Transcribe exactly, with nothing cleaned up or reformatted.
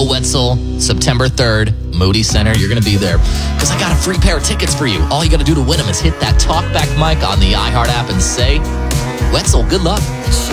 Go Wetzel, September third, Moody Center. You're going to be there because I got a free pair of tickets for you. All you got to do to win them is hit that talkback mic on the iHeart app and say, Wetzel, good luck.